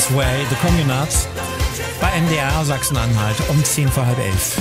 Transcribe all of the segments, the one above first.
This Way, The Communards bei NDR Sachsen-Anhalt um 10 vor halb 11.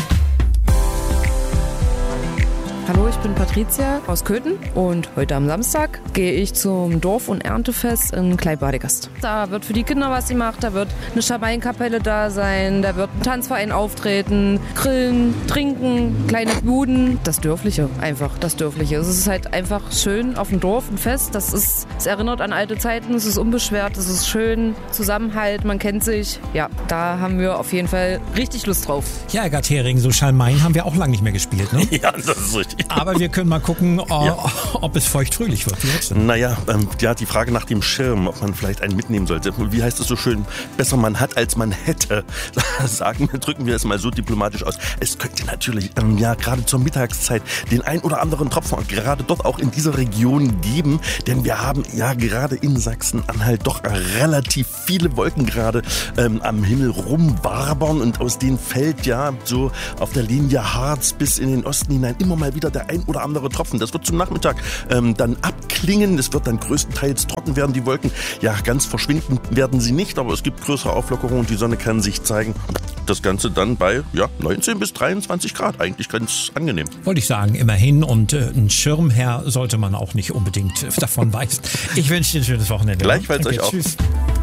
Hallo, ich bin Patricia aus Köthen und heute am Samstag gehe ich zum Dorf- und Erntefest in Kleinbadegast. Da wird für die Kinder was gemacht, da wird eine Schamainkapelle da sein, da wird ein Tanzverein auftreten, grillen, trinken, kleine Buden. Das Dörfliche, einfach das Dörfliche. Es ist halt einfach schön auf dem Dorf, ein Fest. Es erinnert an alte Zeiten, es ist unbeschwert, es ist schön, Zusammenhalt, man kennt sich. Ja, da haben wir auf jeden Fall richtig Lust drauf. Ja, Gerd Hering, so Schalmein haben wir auch lange nicht mehr gespielt, ne? Ja, das ist richtig. Aber wir können mal gucken, ob es feuchtfröhlich wird. Naja, die Frage nach dem Schirm, ob man vielleicht einen mitnehmen sollte. Wie heißt es so schön? Besser man hat, als man hätte. Drücken wir es mal so diplomatisch aus. Es könnte natürlich, gerade zur Mittagszeit den ein oder anderen Tropfen gerade dort auch in dieser Region geben. Denn wir haben ja gerade in Sachsen-Anhalt doch relativ viele Wolken gerade am Himmel rumwabern. Und aus denen fällt ja so auf der Linie Harz bis in den Osten hinein immer mal wieder der ein oder andere Tropfen. Das wird zum Nachmittag dann abklingen. Es wird dann größtenteils trocken werden, die Wolken. Ja, ganz verschwinden werden sie nicht, aber es gibt größere Auflockerungen und die Sonne kann sich zeigen. Das Ganze dann bei 19 bis 23 Grad. Eigentlich ganz angenehm. Wollte ich sagen, immerhin. Und ein Schirmherr sollte man auch nicht unbedingt davon weisen. Ich wünsche dir ein schönes Wochenende. Gleichfalls euch auch. Tschüss.